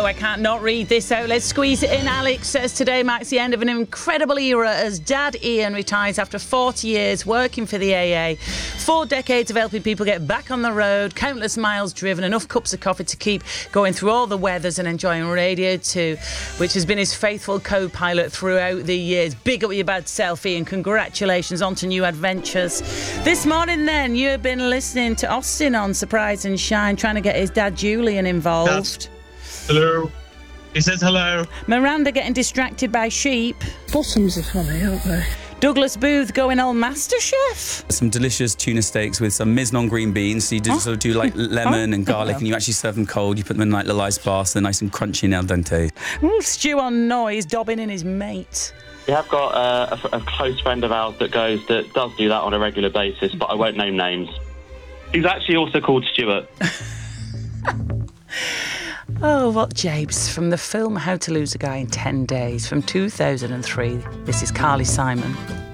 I can't not read this out. Let's squeeze it in. Alex says today marks the end of an incredible era as Dad Ian retires after 40 years working for the AA. 4 decades of helping people get back on the road, countless miles driven, enough cups of coffee to keep going through all the weathers and enjoying Radio 2, which has been his faithful co-pilot throughout the years. Big up your bad self, Ian. Congratulations on to new adventures. This morning then, you've been listening to Austin on Surprise and Shine, trying to get his dad Julian involved. Hello. He says hello. Miranda getting distracted by sheep. Bottoms are funny, aren't they? Douglas Booth going on MasterChef. Some delicious tuna steaks with some miznon green beans. So you sort of do like lemon and garlic, and you actually serve them cold. You put them in like little ice baths, they're nice and crunchy and al dente. Stew on noise, dobbing in his mate. We have got a close friend of ours that does do that on a regular basis, but I won't name names. He's actually also called Stuart. Oh, what japes. From the film How to Lose a Guy in 10 Days from 2003. This is Carly Simon.